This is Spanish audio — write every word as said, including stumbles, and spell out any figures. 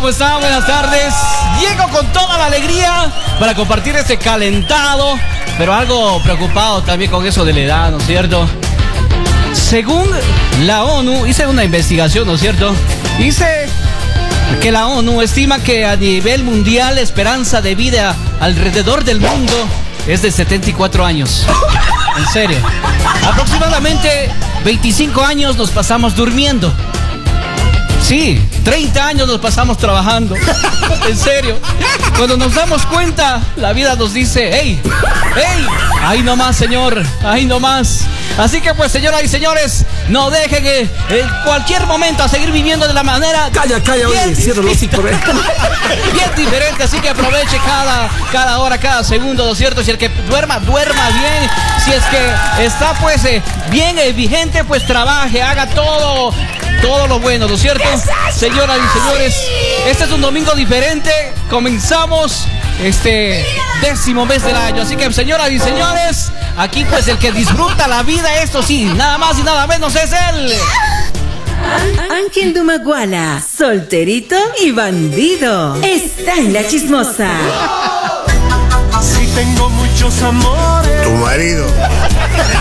¿Cómo están? Buenas tardes. Llego con toda la alegría para compartir este calentado, pero algo preocupado también con eso de la edad, ¿no es cierto? Según la ONU, hice una investigación, ¿no es cierto? Dice que la ONU estima que a nivel mundial la esperanza de vida alrededor del mundo es de setenta y cuatro años. En serio. Aproximadamente veinticinco años nos pasamos durmiendo. Sí, treinta años nos pasamos trabajando. En serio. Cuando nos damos cuenta, la vida nos dice, hey, hey, ahí nomás, señor, ahí nomás. Así que pues, señoras y señores, no dejen eh, en cualquier momento a seguir viviendo de la manera... Calla, calla, oye, cierra los hocico, ¿eh? Bien diferente, así que aproveche cada, cada hora, cada segundo, ¿no es cierto? Si el que duerma, duerma bien. Si es que está pues eh, bien eh, vigente, pues trabaje, haga todo... Todo lo bueno, ¿no es cierto? Señoras y señores, este es un domingo diferente. Comenzamos este décimo mes del año. Así que, señoras y señores, aquí pues el que disfruta la vida, esto sí, nada más y nada menos es él. Ángel Dumaguala, solterito y bandido. Está en La Chismosa. Si tengo muchos amores. Tu marido.